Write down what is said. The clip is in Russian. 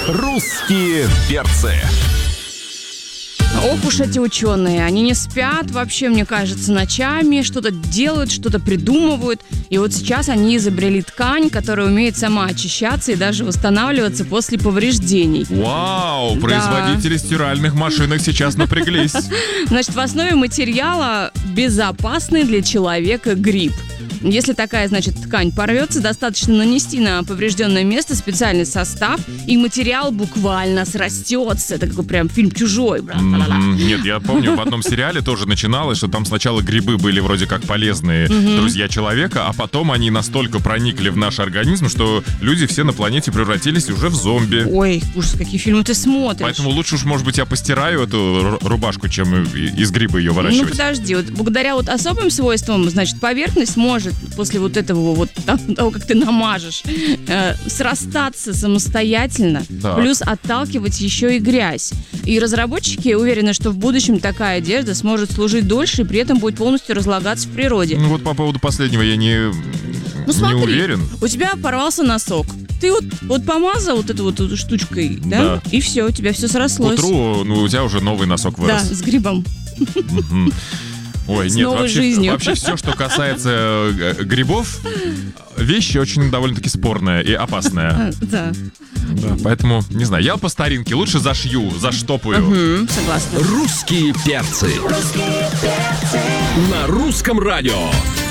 Русские перцы. Ох уж эти ученые, они не спят вообще, мне кажется, ночами, что-то делают, что-то придумывают. И вот сейчас они изобрели ткань, которая умеет сама очищаться и даже восстанавливаться после повреждений. Вау, производители стиральных машинок сейчас напряглись. Значит, в основе материала безопасный для человека гриб. Если такая, значит, ткань порвется, достаточно нанести на поврежденное место специальный состав, и материал буквально срастется. Это как прям фильм «Чужой». Нет, я помню, в одном сериале тоже начиналось, что там сначала грибы были вроде как полезные друзья человека, а потом они настолько проникли в наш организм, что люди все на планете превратились уже в зомби. Ой, ужас, какие фильмы ты смотришь. Поэтому лучше уж, может быть, я постираю эту рубашку, чем из гриба ее выращивать. Ну, подожди, вот благодаря вот особым свойствам, значит, поверхность может после вот этого вот того, как ты намажешь, срастаться самостоятельно, плюс отталкивать еще и грязь. И разработчики уверены, что в будущем такая одежда сможет служить дольше и при этом будет полностью разлагаться в природе. Ну вот по поводу последнего я не уверен. У тебя порвался носок. Ты вот помазал вот этой вот штучкой, да? И все, у тебя все срослось. К утру, у тебя уже новый носок вырос. Да, с грибом. Ой, нет, вообще все, что касается грибов, вещь очень довольно-таки спорная и опасная. Да. Поэтому, не знаю, я по старинке лучше зашью, заштопаю. Согласна. Русские перцы. На русском радио.